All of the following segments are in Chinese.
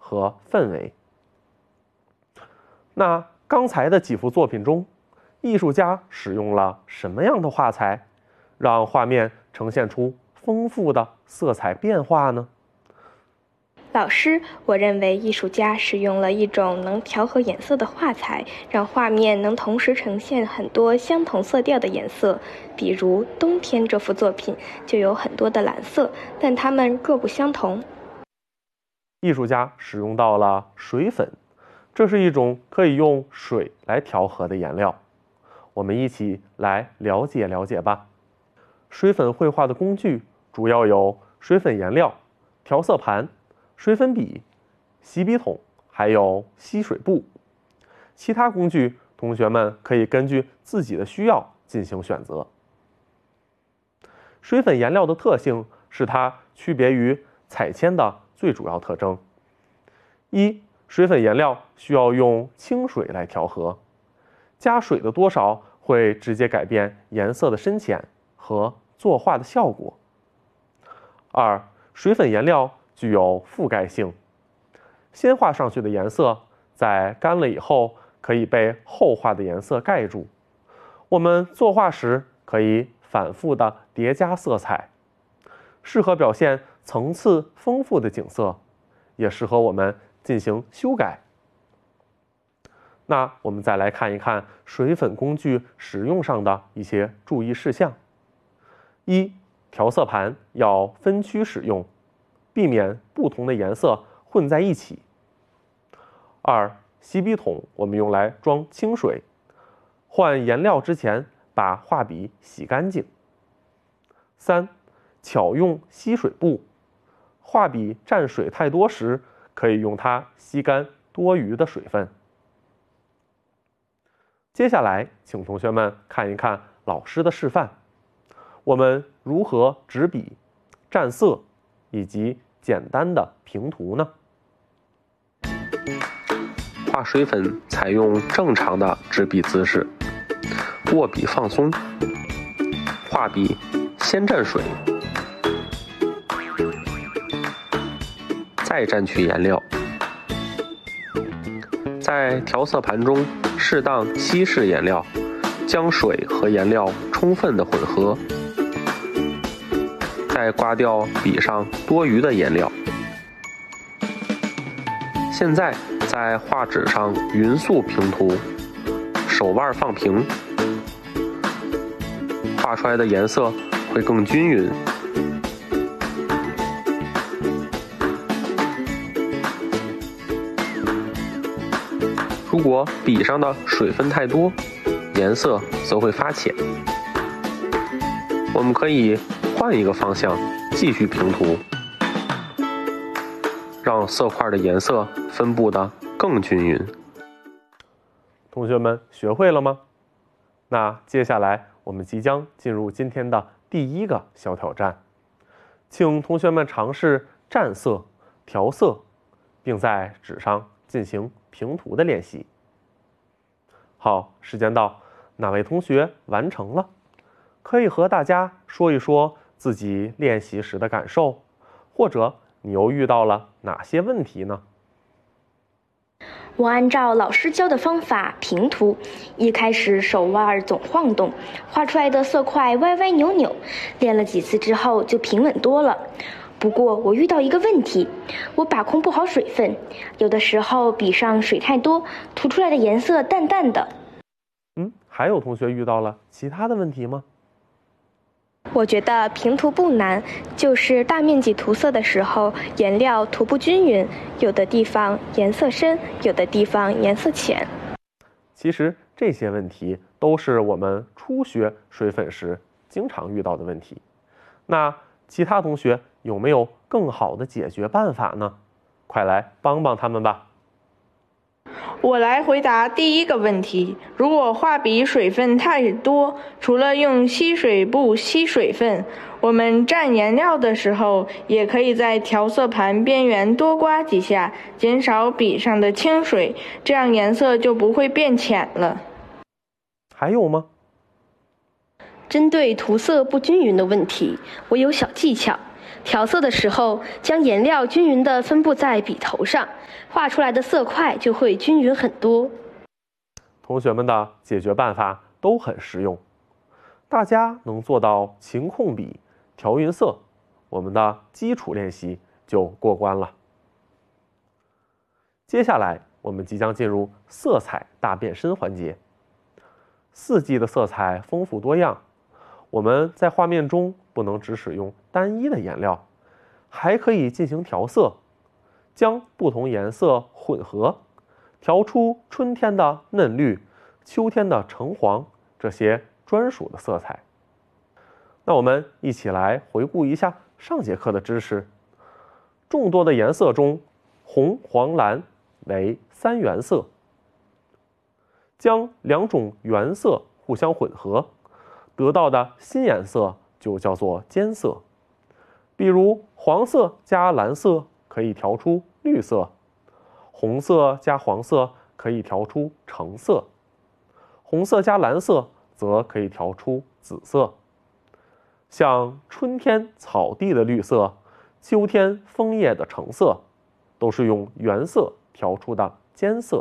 和氛围。那刚才的几幅作品中，艺术家使用了什么样的画材，让画面呈现出丰富的色彩变化呢？ 老师，我认为艺术家使用了一种能调和颜色的画材，让画面能同时呈现很多相同色调的颜色。比如冬天这幅作品就有很多的蓝色，但它们各不相同。 艺术家使用到了水粉，这是一种可以用水来调和的颜料。我们一起来了解了解吧。水粉绘画的工具主要有水粉颜料、调色盘、水粉笔、洗笔筒，还有吸水布。其他工具，同学们可以根据自己的需要进行选择。水粉颜料的特性是它区别于彩铅的最主要特征：一、水粉颜料需要用清水来调和，加水的多少会直接改变颜色的深浅和作画的效果。二、水粉颜料具有覆盖性，先画上去的颜色在干了以后可以被后画的颜色盖住。我们作画时可以反复的叠加色彩，适合表现层次丰富的景色，也适合我们进行修改。那我们再来看一看水粉工具使用上的一些注意事项。一、调色盘要分区使用，避免不同的颜色混在一起。二、洗笔筒我们用来装清水，换颜料之前把画笔洗干净。三、巧用吸水布，画笔沾水太多时，可以用它吸干多余的水分。接下来，请同学们看一看老师的示范，我们如何执笔、蘸色以及简单的平涂呢？ 画水粉采用正常的执笔姿势，握笔放松，画笔先蘸水，再蘸取颜料，在调色盘中适当稀释颜料，将水和颜料充分的混合，再刮掉笔上多余的颜料。现在在画纸上匀速平涂，手腕放平，画出来的颜色会更均匀。如果笔上的水分太多，颜色则会发浅。我们可以换一个方向继续平涂，让色块的颜色分布得更均匀。 同学们学会了吗？那接下来我们即将进入今天的第一个小挑战，请同学们尝试蘸色、调色，并在纸上进行平涂的练习。好，时间到，哪位同学完成了？可以和大家说一说自己练习时的感受，或者你又遇到了哪些问题呢？ 我按照老师教的方法平涂，一开始手腕总晃动，画出来的色块歪歪扭扭，练了几次之后就平稳多了。不过我遇到一个问题，我把控不好水分，有的时候笔上水太多，涂出来的颜色淡淡的。 还有同学遇到了其他的问题吗？ 我觉得平涂不难，就是大面积涂色的时候，颜料涂不均匀，有的地方颜色深，有的地方颜色浅。 其实这些问题都是我们初学水粉时经常遇到的问题。那其他同学有没有更好的解决办法呢？快来帮帮他们吧。 我来回答第一个问题，如果画笔水分太多，除了用吸水布吸水分，我们蘸颜料的时候，也可以在调色盘边缘多刮几下，减少笔上的清水，这样颜色就不会变浅了。 还有吗？ 针对涂色不均匀的问题，我有小技巧。 调色的时候，将颜料均匀地分布在笔头上，画出来的色块就会均匀很多。 同学们的解决办法都很实用，大家能做到勤控笔、调匀色，我们的基础练习就过关了。接下来我们即将进入色彩大变身环节。四季的色彩丰富多样，我们在画面中不能只使用单一的颜料，还可以进行调色，将不同颜色混合，调出春天的嫩绿、秋天的橙黄这些专属的色彩。那我们一起来回顾一下上节课的知识。众多的颜色中，红、黄、蓝为三原色。将两种原色互相混合，得到的新颜色就叫做间色。比如黄色加蓝色可以调出绿色，红色加黄色可以调出橙色，红色加蓝色则可以调出紫色。像春天草地的绿色，秋天枫叶的橙色，都是用原色调出的间色。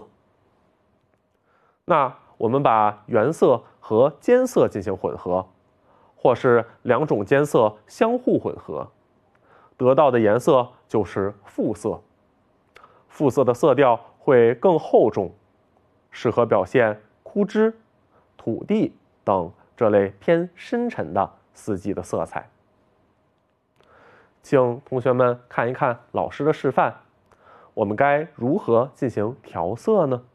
那我们把原色和间色进行混合，或是两种间色相互混合，得到的颜色就是复色。复色的色调会更厚重，适合表现枯枝、土地等这类偏深沉的四季的色彩。请同学们看一看老师的示范，我们该如何进行调色呢？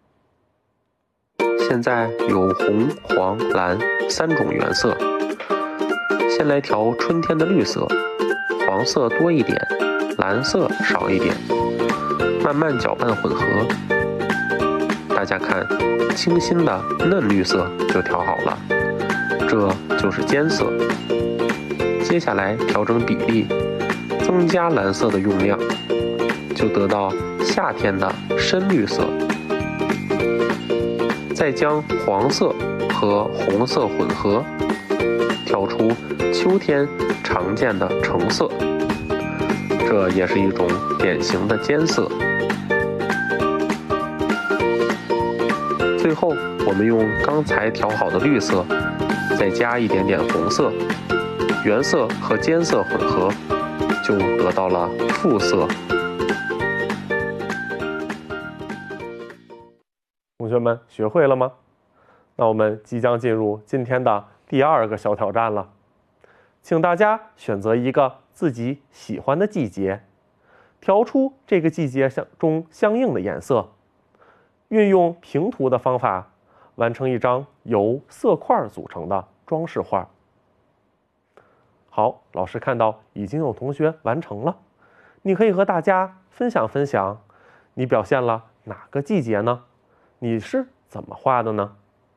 现在有红、黄、蓝三种原色，先来调春天的绿色，黄色多一点，蓝色少一点，慢慢搅拌混合。大家看，清新的嫩绿色就调好了，这就是间色。接下来调整比例，增加蓝色的用量，就得到夏天的深绿色。再将黄色和红色混合，调出秋天常见的橙色，这也是一种典型的间色。最后，我们用刚才调好的绿色，再加一点点红色，原色和间色混合，就得到了复色。 同学们学会了吗？那我们即将进入今天的第二个小挑战了，请大家选择一个自己喜欢的季节，调出这个季节中相应的颜色，运用平涂的方法，完成一张由色块组成的装饰画。好，老师看到已经有同学完成了，你可以和大家分享分享，你表现了哪个季节呢？你是怎么画的呢？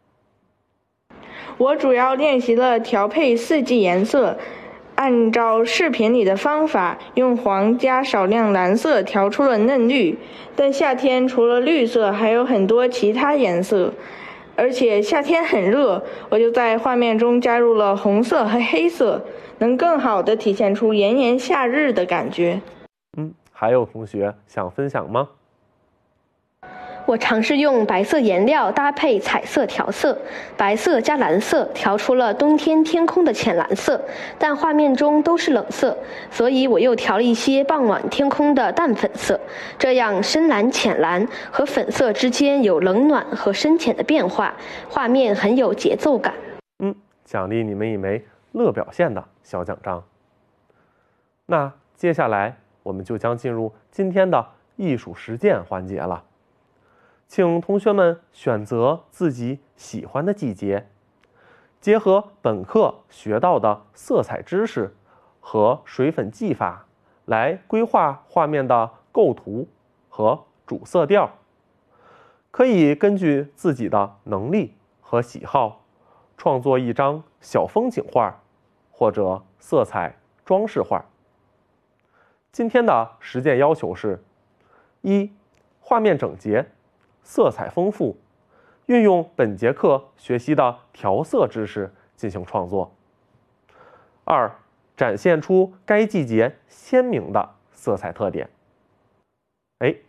我主要练习了调配四季颜色，按照视频里的方法，用黄加少量蓝色调出了嫩绿。但夏天除了绿色，还有很多其他颜色，而且夏天很热，我就在画面中加入了红色和黑色，能更好地体现出炎炎夏日的感觉。 还有同学想分享吗？ 我尝试用白色颜料搭配彩色调色，白色加蓝色调出了冬天天空的浅蓝色，但画面中都是冷色，所以我又调了一些傍晚天空的淡粉色，这样深蓝、浅蓝和粉色之间有冷暖和深浅的变化，画面很有节奏感。 奖励你们一枚乐表现的小奖章。那接下来我们就将进入今天的艺术实践环节了。请同学们选择自己喜欢的季节，结合本课学到的色彩知识和水粉技法，来规划画面的构图和主色调。可以根据自己的能力和喜好，创作一张小风景画或者色彩装饰画。今天的实践要求是：一、画面整洁，色彩丰富，运用本节课学习的调色知识进行创作。二、 展现出该季节鲜明的色彩特点。